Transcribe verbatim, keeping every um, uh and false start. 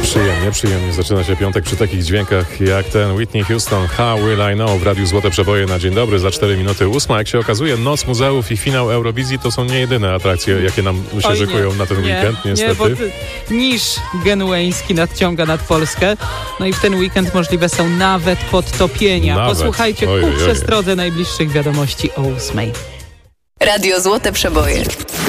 Przyjemnie, przyjemnie zaczyna się piątek przy takich dźwiękach jak ten Whitney Houston, How Will I Know w Radiu Złote Przeboje na dzień dobry za cztery minuty ósma. Jak się okazuje, Noc Muzeów i finał Eurowizji to są nie jedyne atrakcje, jakie nam się Oj, szykują nie, na ten nie, weekend, niestety. Nie, bo ty, niż genueński nadciąga nad Polskę. No i w ten weekend możliwe są nawet podtopienia. Nawet. Posłuchajcie Ojej, ku przestrodze najbliższych wiadomości o ósmej. Radio Złote Przeboje.